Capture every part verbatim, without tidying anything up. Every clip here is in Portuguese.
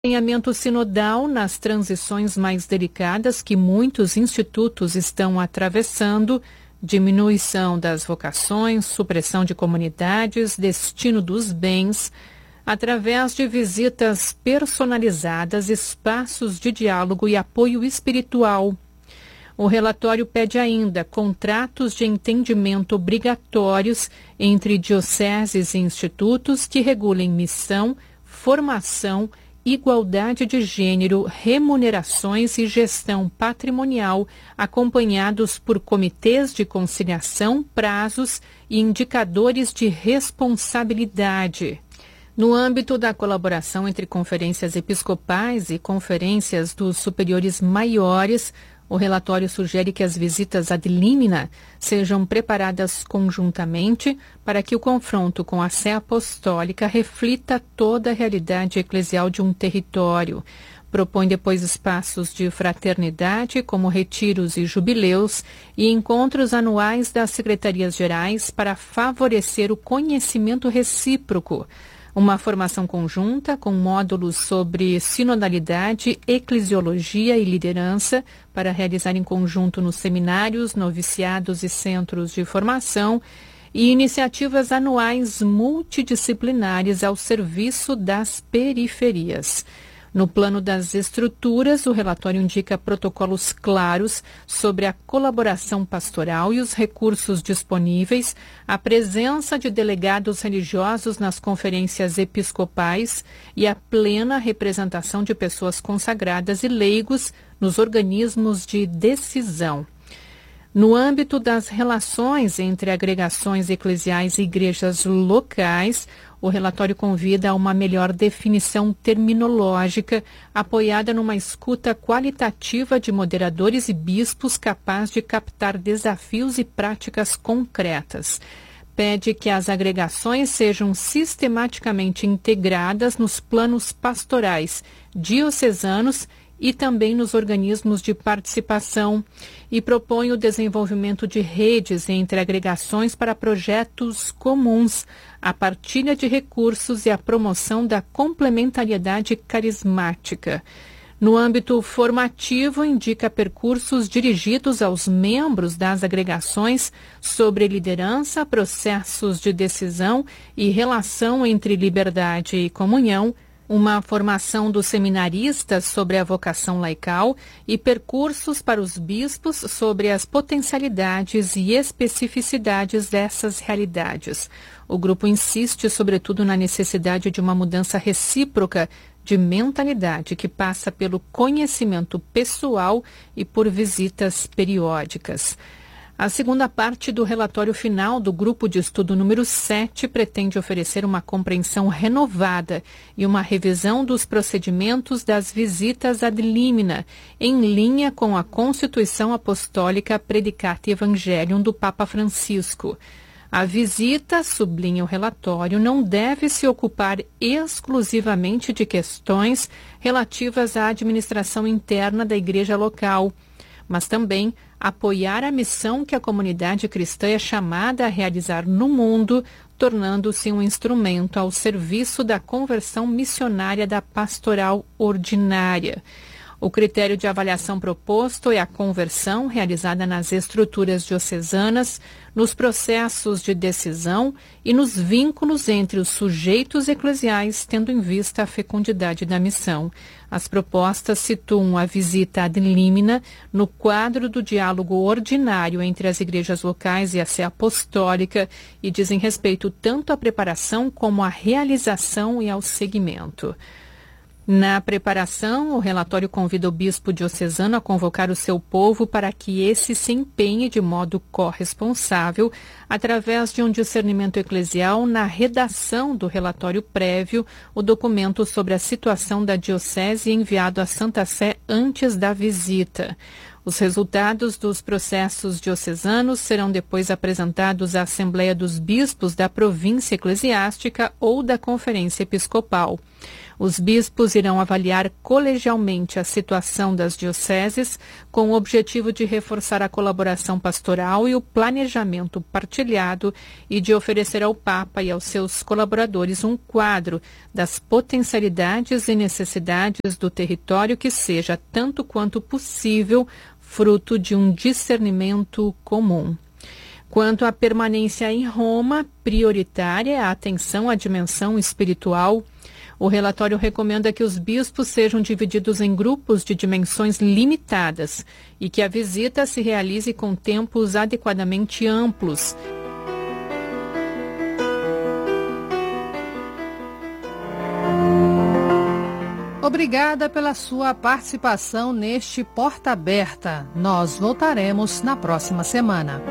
Alinhamento sinodal nas transições mais delicadas que muitos institutos estão atravessando, diminuição das vocações, supressão de comunidades, destino dos bens, através de visitas personalizadas, espaços de diálogo e apoio espiritual. O relatório pede ainda contratos de entendimento obrigatórios entre dioceses e institutos que regulem missão, formação, igualdade de gênero, remunerações e gestão patrimonial, acompanhados por comitês de conciliação, prazos e indicadores de responsabilidade. No âmbito da colaboração entre conferências episcopais e conferências dos superiores maiores, o relatório sugere que as visitas ad limina sejam preparadas conjuntamente para que o confronto com a Sé Apostólica reflita toda a realidade eclesial de um território. Propõe depois espaços de fraternidade, como retiros e jubileus, e encontros anuais das secretarias-gerais para favorecer o conhecimento recíproco. Uma formação conjunta com módulos sobre sinodalidade, eclesiologia e liderança para realizar em conjunto nos seminários, noviciados e centros de formação e iniciativas anuais multidisciplinares ao serviço das periferias. No plano das estruturas, o relatório indica protocolos claros sobre a colaboração pastoral e os recursos disponíveis, a presença de delegados religiosos nas conferências episcopais e a plena representação de pessoas consagradas e leigos nos organismos de decisão. No âmbito das relações entre agregações eclesiais e igrejas locais, o relatório convida a uma melhor definição terminológica, apoiada numa escuta qualitativa de moderadores e bispos capaz de captar desafios e práticas concretas. Pede que as agregações sejam sistematicamente integradas nos planos pastorais diocesanos e também nos organismos de participação, e propõe o desenvolvimento de redes entre agregações para projetos comuns, a partilha de recursos e a promoção da complementariedade carismática. No âmbito formativo, indica percursos dirigidos aos membros das agregações sobre liderança, processos de decisão e relação entre liberdade e comunhão, uma formação dos seminaristas sobre a vocação laical e percursos para os bispos sobre as potencialidades e especificidades dessas realidades. O grupo insiste, sobretudo, na necessidade de uma mudança recíproca de mentalidade que passa pelo conhecimento pessoal e por visitas periódicas. A segunda parte do relatório final do grupo de estudo número sete pretende oferecer uma compreensão renovada e uma revisão dos procedimentos das visitas ad limina, em linha com a Constituição Apostólica Predicate Evangelium do Papa Francisco. A visita, sublinha o relatório, não deve se ocupar exclusivamente de questões relativas à administração interna da igreja local, mas também apoiar a missão que a comunidade cristã é chamada a realizar no mundo, tornando-se um instrumento ao serviço da conversão missionária da pastoral ordinária. O critério de avaliação proposto é a conversão realizada nas estruturas diocesanas, nos processos de decisão e nos vínculos entre os sujeitos eclesiais, tendo em vista a fecundidade da missão. As propostas situam a visita ad limina no quadro do diálogo ordinário entre as igrejas locais e a Sé Apostólica e dizem respeito tanto à preparação como à realização e ao seguimento. Na preparação, o relatório convida o bispo diocesano a convocar o seu povo para que esse se empenhe de modo corresponsável, através de um discernimento eclesial, na redação do relatório prévio, o documento sobre a situação da diocese enviado à Santa Sé antes da visita. Os resultados dos processos diocesanos serão depois apresentados à Assembleia dos Bispos da província eclesiástica ou da Conferência Episcopal. Os bispos irão avaliar colegialmente a situação das dioceses com o objetivo de reforçar a colaboração pastoral e o planejamento partilhado e de oferecer ao Papa e aos seus colaboradores um quadro das potencialidades e necessidades do território que seja, tanto quanto possível, fruto de um discernimento comum. Quanto à permanência em Roma, prioritária é a atenção à dimensão espiritual. O relatório recomenda que os bispos sejam divididos em grupos de dimensões limitadas e que a visita se realize com tempos adequadamente amplos. Obrigada pela sua participação neste Porta Aberta. Nós voltaremos na próxima semana.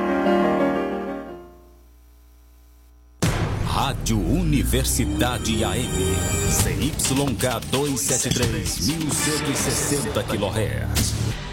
Rádio Universidade A M, C Y K duzentos e setenta e três, mil cento e sessenta quilohertz.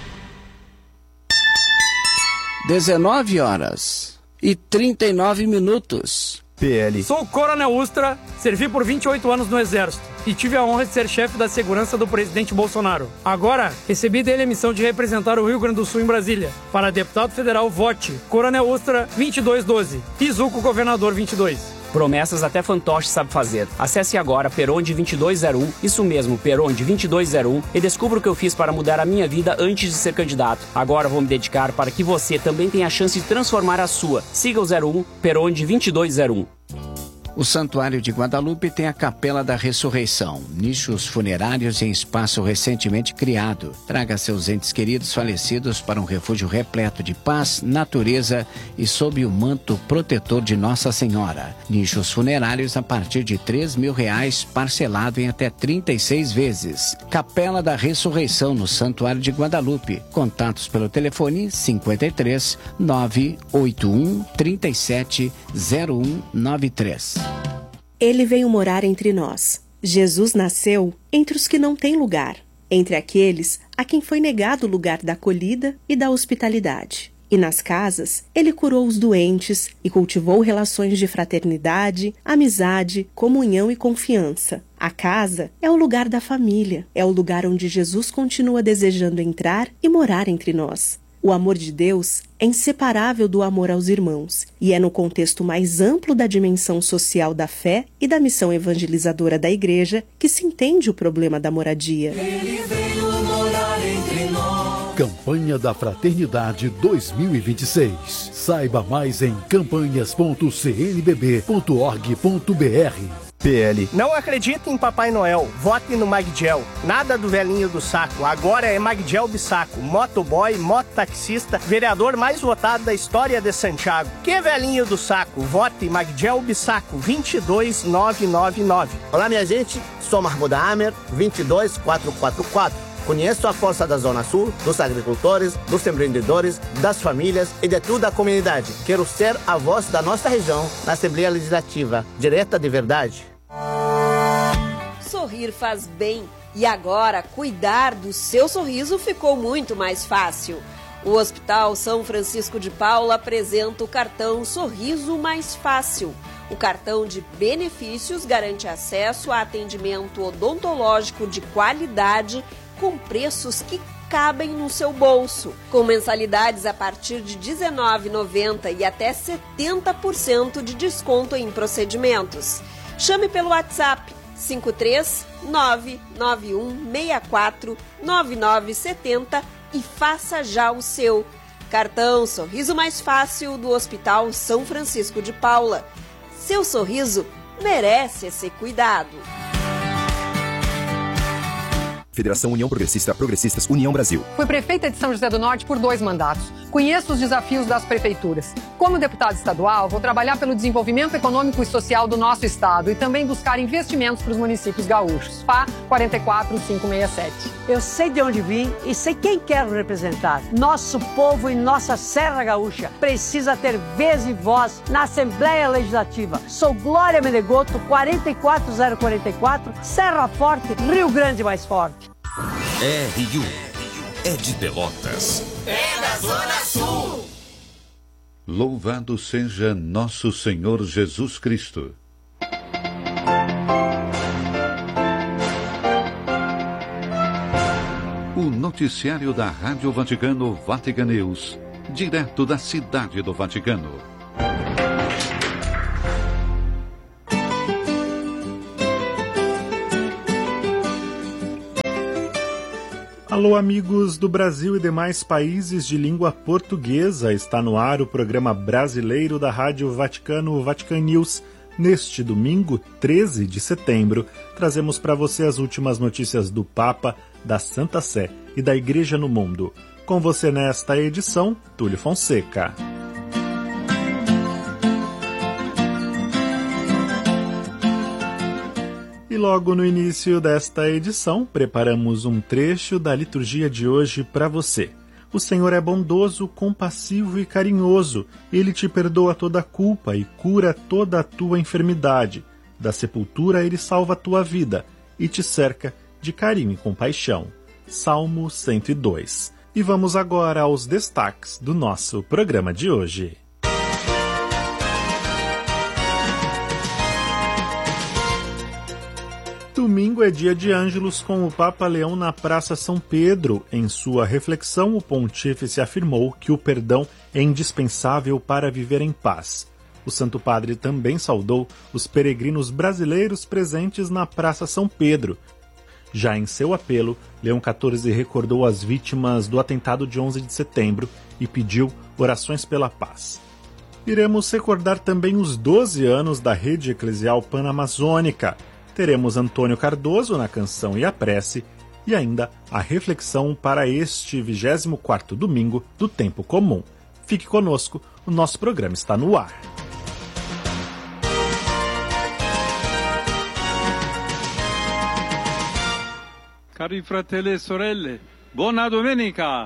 dezenove horas e trinta e nove minutos. P L. Sou Coronel Ustra, servi por vinte e oito anos no Exército e tive a honra de ser chefe da segurança do presidente Bolsonaro. Agora, recebi dele a missão de representar o Rio Grande do Sul em Brasília. Para deputado federal, vote Coronel Ustra vinte e dois doze, Izuco Governador vinte e dois. Promessas até fantoche sabe fazer. Acesse agora Peronde vinte e dois zero um, isso mesmo, Peronde vinte e dois zero um, e descubra o que eu fiz para mudar a minha vida antes de ser candidato. Agora vou me dedicar para que você também tenha a chance de transformar a sua. Siga o zero um, Peronde vinte e dois zero um. O Santuário de Guadalupe tem a Capela da Ressurreição, nichos funerários em espaço recentemente criado. Traga seus entes queridos falecidos para um refúgio repleto de paz, natureza e sob o manto protetor de Nossa Senhora. Nichos funerários a partir de três mil reais, parcelado em até trinta e seis vezes. Capela da Ressurreição no Santuário de Guadalupe. Contatos pelo telefone cinquenta e três, nove oito um, trinta e sete, zero um nove três. Ele veio morar entre nós. Jesus nasceu entre os que não têm lugar, entre aqueles a quem foi negado o lugar da acolhida e da hospitalidade. E nas casas, ele curou os doentes e cultivou relações de fraternidade, amizade, comunhão e confiança. A casa é o lugar da família, é o lugar onde Jesus continua desejando entrar e morar entre nós. O amor de Deus é inseparável do amor aos irmãos e é no contexto mais amplo da dimensão social da fé e da missão evangelizadora da Igreja que se entende o problema da moradia. Ele veio morar entre nós. Campanha da Fraternidade dois mil e vinte e seis. Saiba mais em campanhas ponto c n b b ponto org ponto b r. P L. Não acredite em Papai Noel, vote no Magdiel. Nada do velhinho do saco, agora é Magdiel Bissaco, motoboy, mototaxista, vereador mais votado da história de Santiago. Que velhinho do saco, vote Magdiel Bissaco, vinte e dois mil novecentos e noventa e nove. Olá minha gente, sou Mahmoud Amer, vinte e dois mil quatrocentos e quarenta e quatro. Conheço a força da Zona Sul, dos agricultores, dos empreendedores, das famílias e de toda a comunidade. Quero ser a voz da nossa região na Assembleia Legislativa, direta de verdade. Sorrir faz bem e agora cuidar do seu sorriso ficou muito mais fácil. O Hospital São Francisco de Paula apresenta o cartão Sorriso Mais Fácil. O cartão de benefícios garante acesso a atendimento odontológico de qualidade com preços que cabem no seu bolso, com mensalidades a partir de dezenove reais e noventa centavos e até setenta por cento de desconto em procedimentos. Chame pelo WhatsApp cinco três nove nove um seis quatro nove nove sete zero e faça já o seu. Cartão Sorriso Mais Fácil do Hospital São Francisco de Paula. Seu sorriso merece esse cuidado. Federação União Progressista, Progressistas, União Brasil. Fui prefeita de São José do Norte por dois mandatos. Conheço os desafios das prefeituras. Como deputada estadual, vou trabalhar pelo desenvolvimento econômico e social do nosso estado e também buscar investimentos para os municípios gaúchos. P A quatro quatro cinco seis sete. Eu sei de onde vim e sei quem quero representar. Nosso povo e nossa Serra Gaúcha precisa ter vez e voz na Assembleia Legislativa. Sou Glória Menegoto, quatro quatro zero quatro quatro, Serra Forte, Rio Grande mais forte. R U é de Pelotas. É da Zona Sul. Louvado seja nosso Senhor Jesus Cristo. o noticiário da Rádio Vaticano Vatican News, direto da Cidade do Vaticano. Alô, amigos do Brasil e demais países de língua portuguesa. Está no ar o programa brasileiro da Rádio Vaticano Vatican News. Neste domingo, treze de setembro, trazemos para você as últimas notícias do Papa, da Santa Sé e da Igreja no mundo. Com você nesta edição, Túlio Fonseca. E logo no início desta edição, preparamos um trecho da liturgia de hoje para você. O Senhor é bondoso, compassivo e carinhoso. Ele te perdoa toda a culpa e cura toda a tua enfermidade. Da sepultura ele salva a tua vida e te cerca de carinho e compaixão. Salmo cento e dois. E vamos agora aos destaques do nosso programa de hoje. Domingo é dia de Ângelus com o Papa Leão na Praça São Pedro. Em sua reflexão, o pontífice afirmou que o perdão é indispensável para viver em paz. O Santo Padre também saudou os peregrinos brasileiros presentes na Praça São Pedro. Já em seu apelo, Leão quatorze recordou as vítimas do atentado de onze de setembro e pediu orações pela paz. Iremos recordar também os doze anos da Rede Eclesial Panamazônica. Teremos Antônio Cardoso na canção e a prece, e ainda a reflexão para este vigésimo quarto domingo do Tempo Comum. Fique conosco, o nosso programa está no ar. Cari fratelli e sorelle, buona domenica!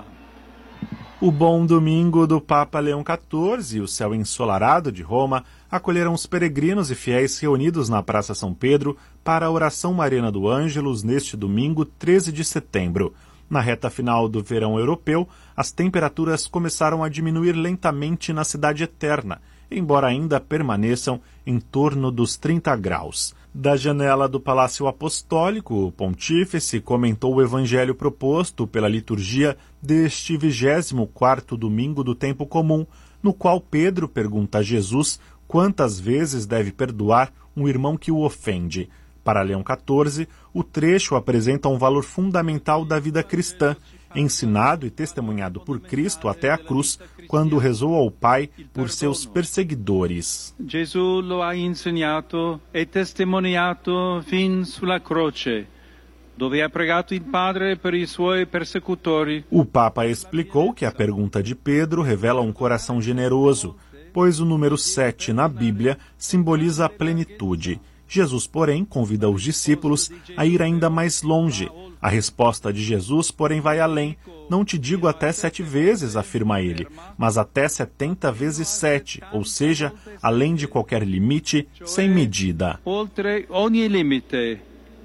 O bom domingo do Papa Leão quatorze e o céu ensolarado de Roma acolheram os peregrinos e fiéis reunidos na Praça São Pedro para a oração mariana do Ângelus neste domingo, treze de setembro. Na reta final do verão europeu, as temperaturas começaram a diminuir lentamente na Cidade Eterna, embora ainda permaneçam em torno dos trinta graus. Da janela do Palácio Apostólico, o pontífice comentou o evangelho proposto pela liturgia deste vigésimo quarto domingo do Tempo Comum, no qual Pedro pergunta a Jesus quantas vezes deve perdoar um irmão que o ofende. Para Leão quatorze, o trecho apresenta um valor fundamental da vida cristã, ensinado e testemunhado por Cristo até a cruz, quando rezou ao Pai por seus perseguidores. Gesù lo ha insegnato e testimoniato fin sulla croce, dove ha pregato il Padre per i suoi persecutori. O Papa explicou que a pergunta de Pedro revela um coração generoso, pois o número sete na Bíblia simboliza a plenitude. Jesus, porém, convida os discípulos a ir ainda mais longe. A resposta de Jesus, porém, vai além. Não te digo até sete vezes, afirma ele, mas até setenta vezes sete, ou seja, além de qualquer limite, sem medida. Oltre ogni limite,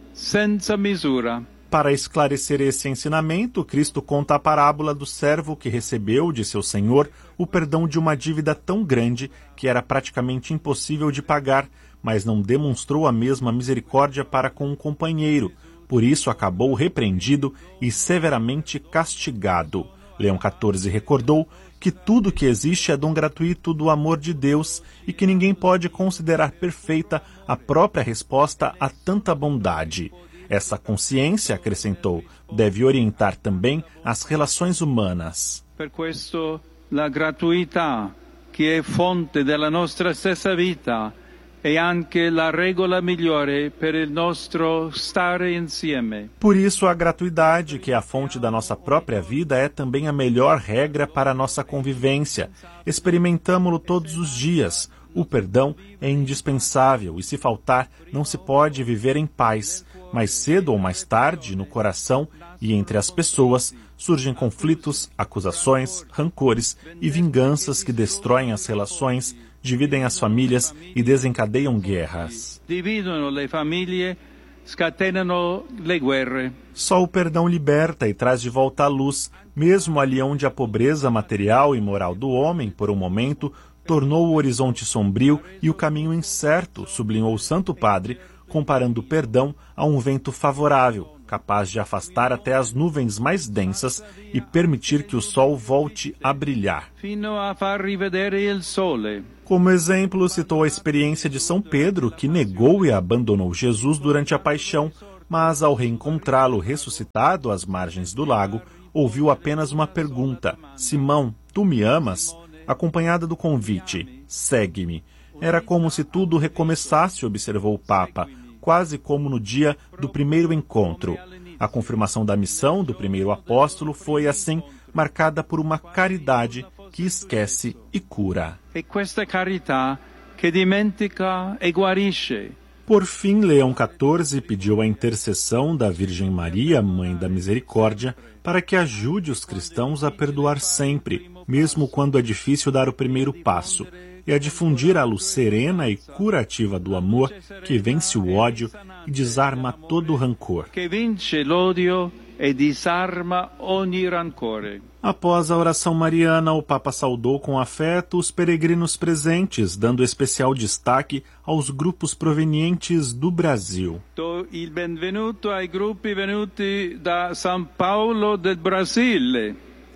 senza misura. Para esclarecer esse ensinamento, Cristo conta a parábola do servo que recebeu de seu senhor o perdão de uma dívida tão grande que era praticamente impossível de pagar, mas não demonstrou a mesma misericórdia para com um companheiro. Por isso acabou repreendido e severamente castigado. Leão quatorze recordou que tudo que existe é dom gratuito do amor de Deus e que ninguém pode considerar perfeita a própria resposta a tanta bondade. Essa consciência, acrescentou, deve orientar também as relações humanas. Per questo la gratuità, che è fonte della nostra stessa vita, e anche la regola migliore per il nostro stare insieme. Por isso, a gratuidade, que é a fonte da nossa própria vida, é também a melhor regra para a nossa convivência. Experimentamo-lo todos os dias. O perdão é indispensável e, se faltar, não se pode viver em paz. Mais cedo ou mais tarde, no coração e entre as pessoas, surgem conflitos, acusações, rancores e vinganças que destroem as relações, dividem as famílias e desencadeiam guerras. Dividono le famiglie, scatenano le guerre. Só o perdão liberta e traz de volta a luz, mesmo ali onde a pobreza material e moral do homem, por um momento, tornou o horizonte sombrio e o caminho incerto, sublinhou o Santo Padre, comparando o perdão a um vento favorável, capaz de afastar até as nuvens mais densas e permitir que o sol volte a brilhar. Fino a far rivedere il sole. Como exemplo, citou a experiência de São Pedro, que negou e abandonou Jesus durante a paixão, mas ao reencontrá-lo ressuscitado às margens do lago, ouviu apenas uma pergunta: Simão, tu me amas? Acompanhada do convite: segue-me. Era como se tudo recomeçasse, observou o Papa, quase como no dia do primeiro encontro. A confirmação da missão do primeiro apóstolo foi, assim, marcada por uma caridade que esquece e cura. E questa carità che dimentica e guarisce. Por fim, Leão quatorze pediu a intercessão da Virgem Maria, Mãe da Misericórdia, para que ajude os cristãos a perdoar sempre, mesmo quando é difícil dar o primeiro passo, e a difundir a luz serena e curativa do amor que vence o ódio e desarma todo o rancor. Que vince l'odio e disarma ogni rancore. Após a oração mariana, o Papa saudou com afeto os peregrinos presentes, dando especial destaque aos grupos provenientes do Brasil. Do il benvenuto ai gruppi venuti da São Paulo del Brasile.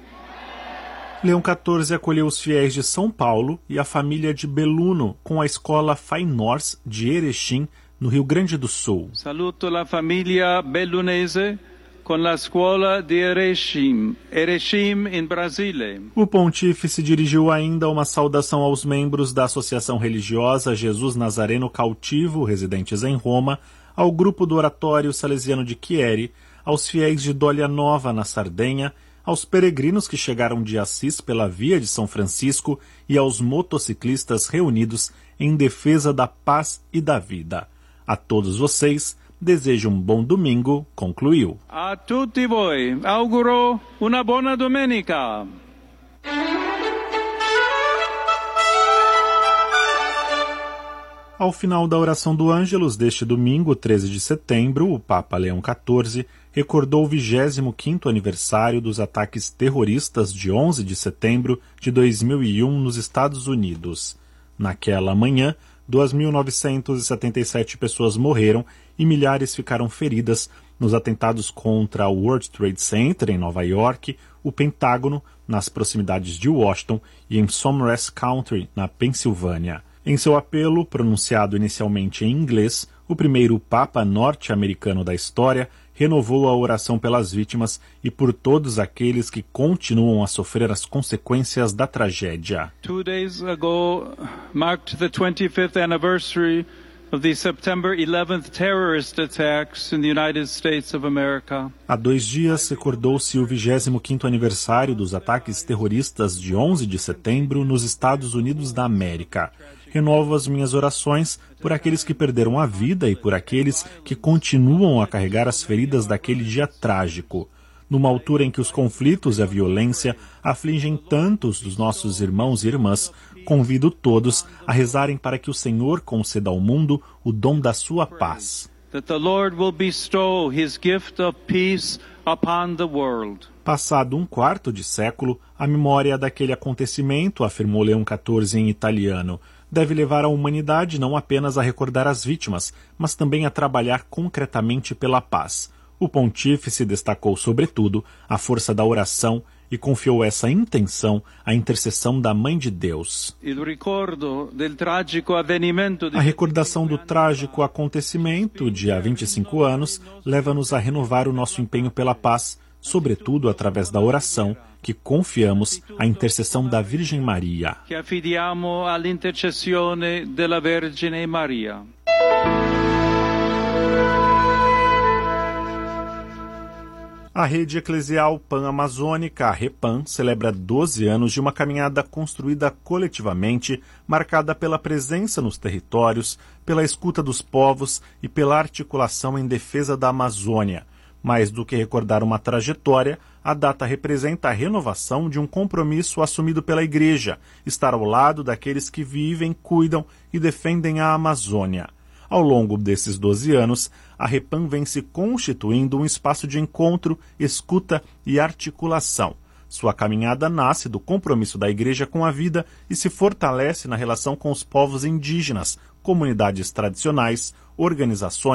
Leão quatorze acolheu os fiéis de São Paulo e a família de Beluno com a escola Fainors de Erechim, no Rio Grande do Sul. Saluto la famiglia bellunese con la scuola di Erechim, Erechim in Brasile. O pontífice dirigiu ainda uma saudação aos membros da Associação Religiosa Jesus Nazareno Cautivo, residentes em Roma, ao grupo do Oratório Salesiano de Chieri, aos fiéis de Dólia Nova, na Sardenha, aos peregrinos que chegaram de Assis pela Via de São Francisco e aos motociclistas reunidos em defesa da paz e da vida. A todos vocês, desejo um bom domingo, concluiu. A tutti voi auguro una buona domenica. Ao final da oração do Ângelus deste domingo, treze de setembro, o Papa Leão quatorze recordou o vigésimo quinto aniversário dos ataques terroristas de onze de setembro de dois mil e um nos Estados Unidos. Naquela manhã, duas mil novecentas e setenta e sete pessoas morreram e milhares ficaram feridas nos atentados contra o World Trade Center, em Nova York, o Pentágono, nas proximidades de Washington, e em Somers County, na Pensilvânia. Em seu apelo, pronunciado inicialmente em inglês, o primeiro Papa norte-americano da história renovou a oração pelas vítimas e por todos aqueles que continuam a sofrer as consequências da tragédia. Two days ago marked the twenty-fifth anniversary of the September eleventh terrorist attacks in the United States of America. Há dois dias recordou-se o vigésimo quinto aniversário dos ataques terroristas de onze de setembro nos Estados Unidos da América. Renovo as minhas orações por aqueles que perderam a vida e por aqueles que continuam a carregar as feridas daquele dia trágico. Numa altura em que os conflitos e a violência afligem tantos dos nossos irmãos e irmãs, convido todos a rezarem para que o Senhor conceda ao mundo o dom da sua paz. That the Lord will bestow his gift of peace upon the world. Passado um quarto de século, a memória daquele acontecimento, afirmou Leão quatorze em italiano, deve levar a humanidade não apenas a recordar as vítimas, mas também a trabalhar concretamente pela paz. O pontífice destacou, sobretudo, a força da oração e confiou essa intenção à intercessão da Mãe de Deus. A recordação do trágico acontecimento de há vinte e cinco anos leva-nos a renovar o nosso empenho pela paz, sobretudo através da oração, que confiamos à intercessão da Virgem Maria. Que affidiamo all'intercessione della Vergine Maria. A rede eclesial pan-amazônica, a REPAM, celebra doze anos de uma caminhada construída coletivamente, marcada pela presença nos territórios, pela escuta dos povos e pela articulação em defesa da Amazônia. Mais do que recordar uma trajetória, a data representa a renovação de um compromisso assumido pela Igreja, estar ao lado daqueles que vivem, cuidam e defendem a Amazônia. Ao longo desses doze anos, a REPAM vem se constituindo um espaço de encontro, escuta e articulação. Sua caminhada nasce do compromisso da Igreja com a vida e se fortalece na relação com os povos indígenas, comunidades tradicionais, organizações,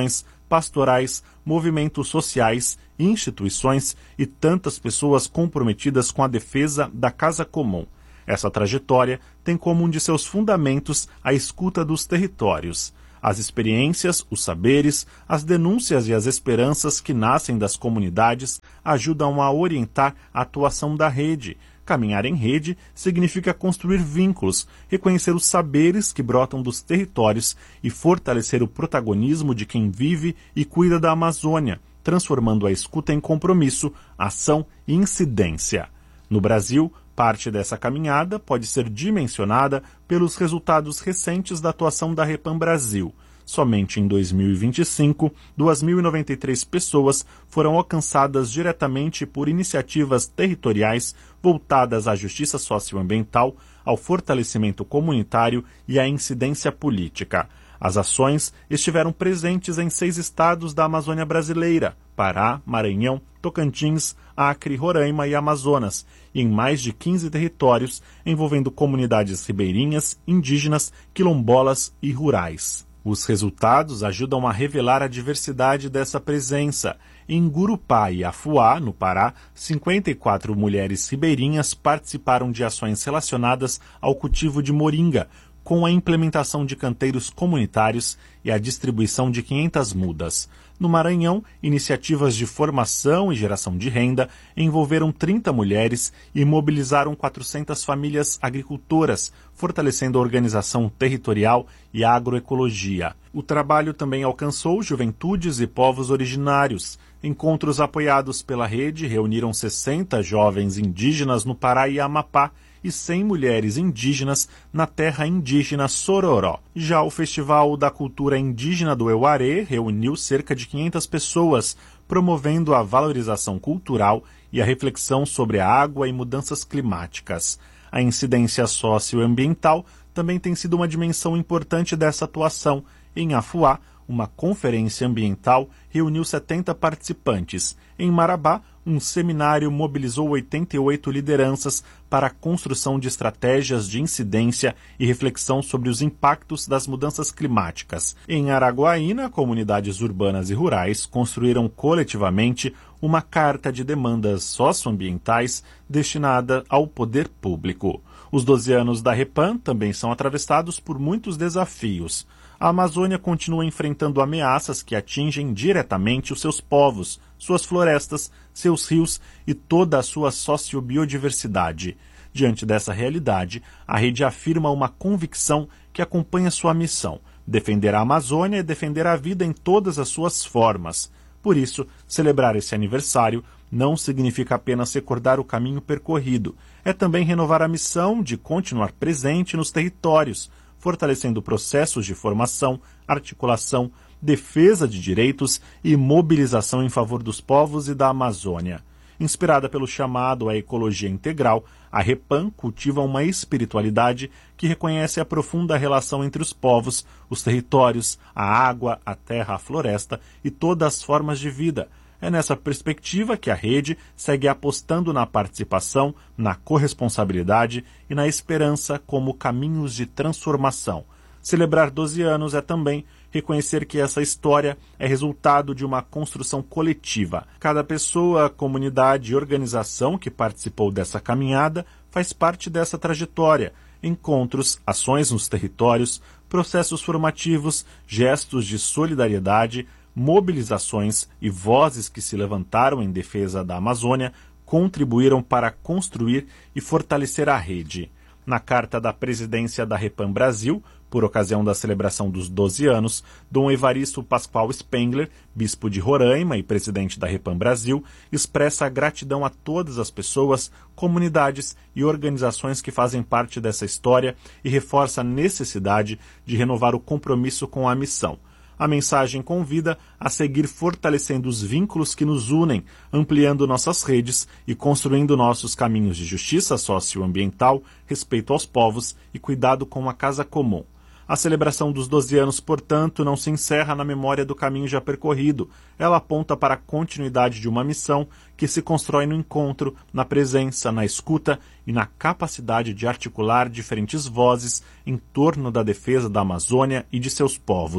pastorais, movimentos sociais, instituições e tantas pessoas comprometidas com a defesa da casa comum. Essa trajetória tem como um de seus fundamentos a escuta dos territórios. As experiências, os saberes, as denúncias e as esperanças que nascem das comunidades ajudam a orientar a atuação da rede. Caminhar em rede significa construir vínculos, reconhecer os saberes que brotam dos territórios e fortalecer o protagonismo de quem vive e cuida da Amazônia, transformando a escuta em compromisso, ação e incidência. No Brasil, parte dessa caminhada pode ser dimensionada pelos resultados recentes da atuação da Repam Brasil. Somente em dois mil e vinte e cinco, duas mil e noventa e três pessoas foram alcançadas diretamente por iniciativas territoriais voltadas à justiça socioambiental, ao fortalecimento comunitário e à incidência política. As ações estiveram presentes em seis estados da Amazônia brasileira: Pará, Maranhão, Tocantins, Acre, Roraima e Amazonas, e em mais de quinze territórios, envolvendo comunidades ribeirinhas, indígenas, quilombolas e rurais. Os resultados ajudam a revelar a diversidade dessa presença. Em Gurupá e Afuá, no Pará, cinquenta e quatro mulheres ribeirinhas participaram de ações relacionadas ao cultivo de moringa, com a implementação de canteiros comunitários e a distribuição de quinhentas mudas. No Maranhão, iniciativas de formação e geração de renda envolveram trinta mulheres e mobilizaram quatrocentas famílias agricultoras, fortalecendo a organização territorial e a agroecologia. O trabalho também alcançou juventudes e povos originários. Encontros apoiados pela rede reuniram sessenta jovens indígenas no Pará e Amapá, e cem mulheres indígenas na terra indígena Sororó. Já o Festival da Cultura Indígena do Euarê reuniu cerca de quinhentas pessoas, promovendo a valorização cultural e a reflexão sobre a água e mudanças climáticas. A incidência socioambiental também tem sido uma dimensão importante dessa atuação. Em Afuá, uma conferência ambiental reuniu setenta participantes. Em Marabá, um seminário mobilizou oitenta e oito lideranças para a construção de estratégias de incidência e reflexão sobre os impactos das mudanças climáticas. Em Araguaína, comunidades urbanas e rurais construíram coletivamente uma carta de demandas socioambientais destinada ao poder público. Os doze anos da Repam também são atravessados por muitos desafios. A Amazônia continua enfrentando ameaças que atingem diretamente os seus povos, suas florestas, seus rios e toda a sua sociobiodiversidade. Diante dessa realidade, a rede afirma uma convicção que acompanha sua missão: defender a Amazônia e defender a vida em todas as suas formas. Por isso, celebrar esse aniversário não significa apenas recordar o caminho percorrido, é também renovar a missão de continuar presente nos territórios, fortalecendo processos de formação, articulação, defesa de direitos e mobilização em favor dos povos e da Amazônia. Inspirada pelo chamado à ecologia integral, a Repam cultiva uma espiritualidade que reconhece a profunda relação entre os povos, os territórios, a água, a terra, a floresta e todas as formas de vida. É nessa perspectiva que a rede segue apostando na participação, na corresponsabilidade e na esperança como caminhos de transformação. Celebrar doze anos é também reconhecer que essa história é resultado de uma construção coletiva. Cada pessoa, comunidade e organização que participou dessa caminhada faz parte dessa trajetória. Encontros, ações nos territórios, processos formativos, gestos de solidariedade, mobilizações e vozes que se levantaram em defesa da Amazônia contribuíram para construir e fortalecer a rede. Na carta da presidência da Repam Brasil, por ocasião da celebração dos doze anos, Dom Evaristo Pascoal Spengler, bispo de Roraima e presidente da Repam Brasil, expressa a gratidão a todas as pessoas, comunidades e organizações que fazem parte dessa história e reforça a necessidade de renovar o compromisso com a missão. A mensagem convida a seguir fortalecendo os vínculos que nos unem, ampliando nossas redes e construindo nossos caminhos de justiça socioambiental, respeito aos povos e cuidado com a casa comum. A celebração dos doze anos, portanto, não se encerra na memória do caminho já percorrido. Ela aponta para a continuidade de uma missão que se constrói no encontro, na presença, na escuta e na capacidade de articular diferentes vozes em torno da defesa da Amazônia e de seus povos.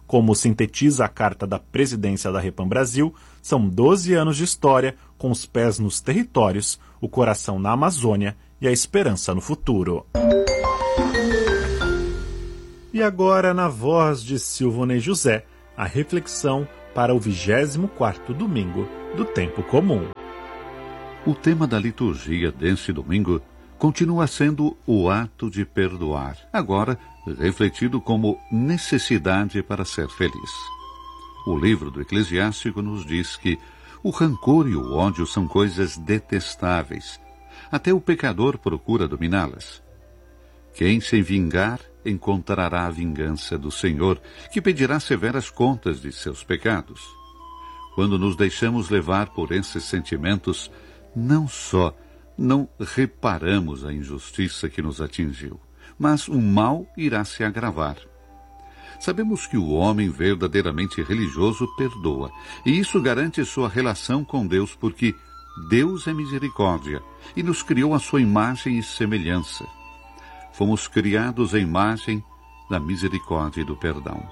Como sintetiza a carta da presidência da Repam Brasil, são doze anos de história, com os pés nos territórios, o coração na Amazônia e a esperança no futuro. E agora, na voz de Silvonei José, a reflexão para o vigésimo quarto domingo do Tempo Comum. O tema da liturgia deste domingo continua sendo o ato de perdoar, agora refletido como necessidade para ser feliz. O livro do Eclesiástico nos diz que o rancor e o ódio são coisas detestáveis. Até o pecador procura dominá-las. Quem se vingar encontrará a vingança do Senhor, que pedirá severas contas de seus pecados. Quando nos deixamos levar por esses sentimentos, não só não reparamos a injustiça que nos atingiu, mas o mal irá se agravar. Sabemos que o homem verdadeiramente religioso perdoa, e isso garante sua relação com Deus, porque Deus é misericórdia e nos criou a sua imagem e semelhança. Fomos criados à imagem da misericórdia e do perdão.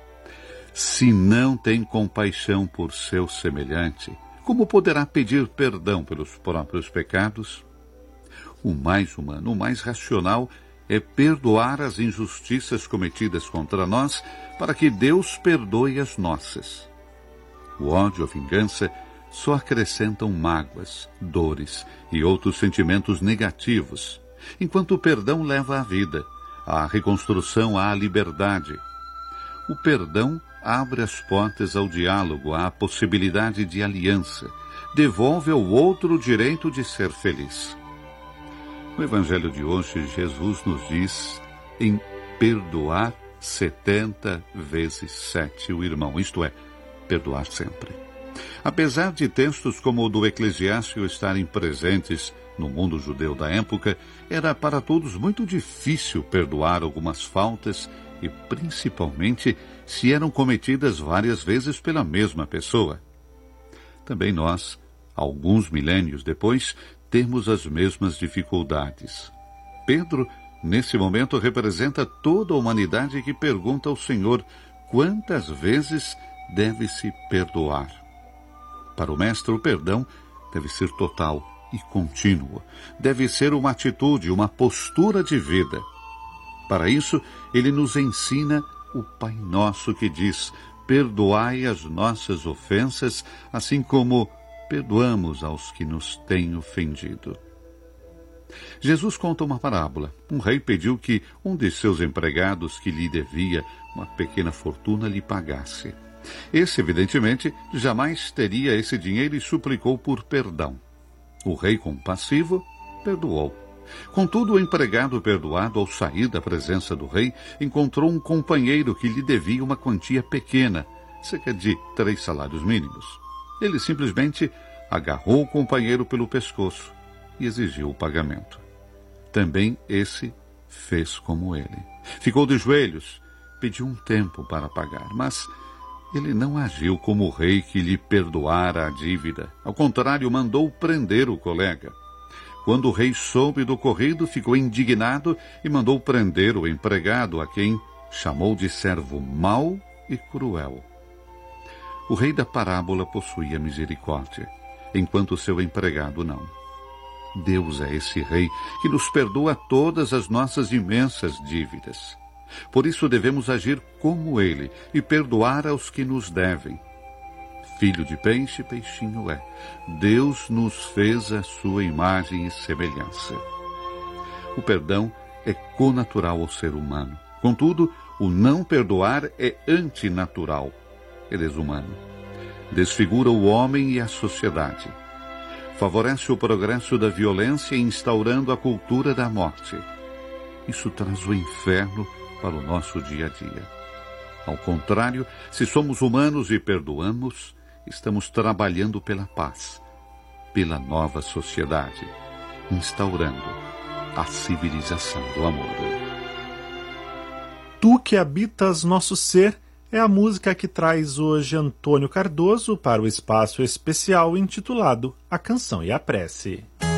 Se não tem compaixão por seu semelhante, como poderá pedir perdão pelos próprios pecados? O mais humano, o mais racional, é perdoar as injustiças cometidas contra nós, para que Deus perdoe as nossas. O ódio, a vingança, só acrescentam mágoas, dores e outros sentimentos negativos, enquanto o perdão leva à vida, à reconstrução, à liberdade. O perdão abre as portas ao diálogo, à possibilidade de aliança, devolve ao outro o direito de ser feliz. No Evangelho de hoje, Jesus nos diz em perdoar setenta vezes sete o irmão, isto é, perdoar sempre. Apesar de textos como o do Eclesiástico estarem presentes no mundo judeu da época, era para todos muito difícil perdoar algumas faltas e principalmente se eram cometidas várias vezes pela mesma pessoa. Também nós, alguns milênios depois, temos as mesmas dificuldades. Pedro, nesse momento, representa toda a humanidade que pergunta ao Senhor quantas vezes deve-se perdoar. Para o Mestre, o perdão deve ser total e contínuo. Deve ser uma atitude, uma postura de vida. Para isso, ele nos ensina o Pai Nosso que diz: perdoai as nossas ofensas, assim como perdoamos aos que nos têm ofendido. Jesus conta uma parábola. Um rei pediu que um de seus empregados que lhe devia uma pequena fortuna lhe pagasse. Esse, evidentemente, jamais teria esse dinheiro e suplicou por perdão. O rei, compassivo, perdoou. Contudo, o empregado perdoado, ao sair da presença do rei, encontrou um companheiro que lhe devia uma quantia pequena, cerca de três salários mínimos. Ele simplesmente agarrou o companheiro pelo pescoço e exigiu o pagamento. Também esse fez como ele. Ficou de joelhos, pediu um tempo para pagar, mas ele não agiu como o rei que lhe perdoara a dívida. Ao contrário, mandou prender o colega. Quando o rei soube do ocorrido, ficou indignado e mandou prender o empregado, a quem chamou de servo mau e cruel. O rei da parábola possuía misericórdia, enquanto seu empregado não. Deus é esse rei que nos perdoa todas as nossas imensas dívidas. Por isso devemos agir como ele e perdoar aos que nos devem. Filho de peixe, peixinho é. Deus nos fez a sua imagem e semelhança. O perdão é connatural ao ser humano. Contudo, o não perdoar é antinatural. É desumano. Desfigura o homem e a sociedade. Favorece o progresso da violência, instaurando a cultura da morte. Isso traz o inferno para o nosso dia a dia. Ao contrário, se somos humanos e perdoamos, estamos trabalhando pela paz, pela nova sociedade, instaurando a civilização do amor. Tu que habitas nosso ser é a música que traz hoje Antônio Cardoso para o espaço especial intitulado A Canção e a Prece.